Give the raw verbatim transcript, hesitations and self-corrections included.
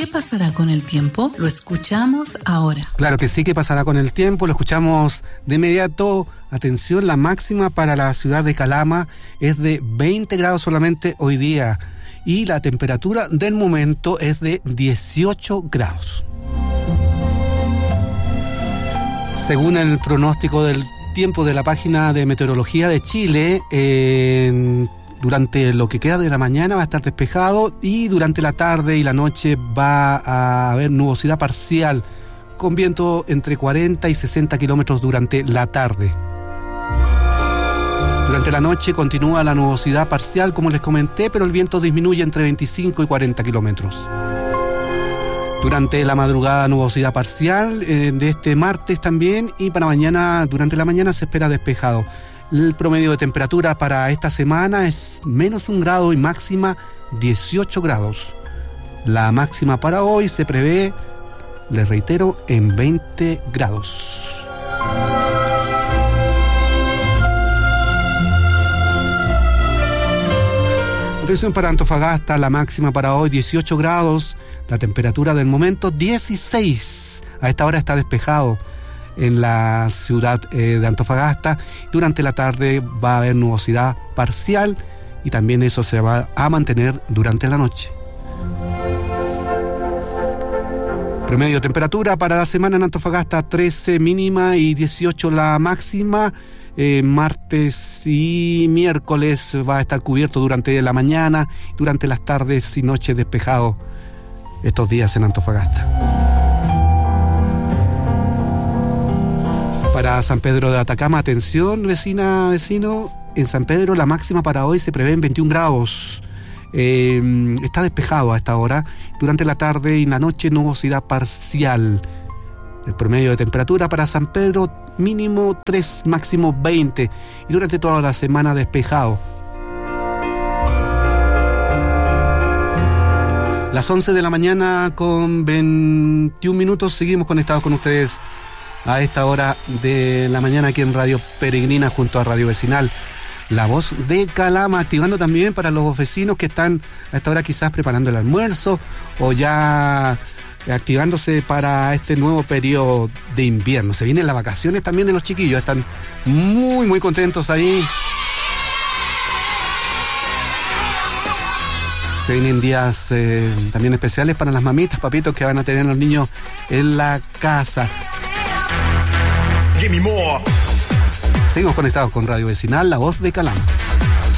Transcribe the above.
¿Qué pasará con el tiempo? Lo escuchamos ahora. Claro que sí, ¿qué pasará con el tiempo? Lo escuchamos de inmediato. Atención, la máxima para la ciudad de Calama es de veinte grados solamente hoy día. Y la temperatura del momento es de dieciocho grados. Según el pronóstico del tiempo de la página de meteorología de Chile, en... durante lo que queda de la mañana va a estar despejado y durante la tarde y la noche va a haber nubosidad parcial con viento entre cuarenta y sesenta kilómetros durante la tarde. Durante la noche continúa la nubosidad parcial, como les comenté, pero el viento disminuye entre veinticinco y cuarenta kilómetros. Durante la madrugada nubosidad parcial eh, de este martes también, y para mañana, durante la mañana se espera despejado. El promedio de temperatura para esta semana es menos un grado y máxima dieciocho grados. La máxima para hoy se prevé, les reitero, en veinte grados. Atención para Antofagasta, la máxima para hoy dieciocho grados, la temperatura del momento dieciséis. A esta hora está despejado en la ciudad eh, de Antofagasta. Durante la tarde va a haber nubosidad parcial y también eso se va a mantener durante la noche. Promedio de temperatura para la semana en Antofagasta trece mínima y dieciocho la máxima. Eh, martes y miércoles va a estar cubierto durante la mañana, durante las tardes y noches despejado estos días en Antofagasta. Para San Pedro de Atacama, atención vecina, vecino, en San Pedro la máxima para hoy se prevé en veintiún grados. Eh, está despejado a esta hora. Durante la tarde y la noche nubosidad parcial. El promedio de temperatura para San Pedro mínimo tres, máximo veinte. Y durante toda la semana despejado. Las once de la mañana con veintiún minutos seguimos conectados con ustedes a esta hora de la mañana aquí en Radio Peregrina junto a Radio Vecinal. La Voz de Calama, activando también para los vecinos que están a esta hora quizás preparando el almuerzo o ya activándose para este nuevo periodo de invierno. Se vienen las vacaciones también de los chiquillos, están muy muy contentos ahí. Se vienen días eh, también especiales para las mamitas, papitos que van a tener los niños en la casa. Give me more. Seguimos conectados con Radio Vecinal, La Voz de Calama.